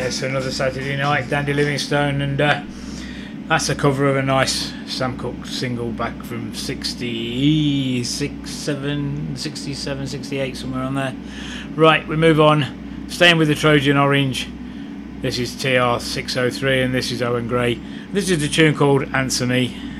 So another Saturday night, Dandy Livingstone, and that's a cover of a nice Sam Cooke single back from 66, 67, 68, somewhere on there. Right, we move on. Staying with the Trojan Orange. This is TR603 and this is Owen Gray. This is a tune called Answer Me.